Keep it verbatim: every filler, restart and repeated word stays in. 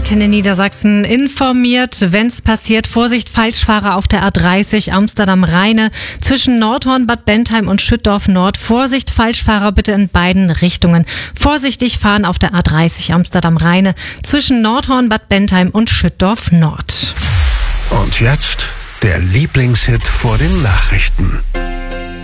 Nachrichten in Niedersachsen informiert. Wenn's passiert, Vorsicht, Falschfahrer auf der A dreißig Amsterdam-Rheine zwischen Nordhorn, Bad Bentheim und Schüttorf Nord. Vorsicht, Falschfahrer bitte in beiden Richtungen. Vorsichtig fahren auf der A dreißig Amsterdam-Rheine zwischen Nordhorn, Bad Bentheim und Schüttorf Nord. Und jetzt der Lieblingshit vor den Nachrichten.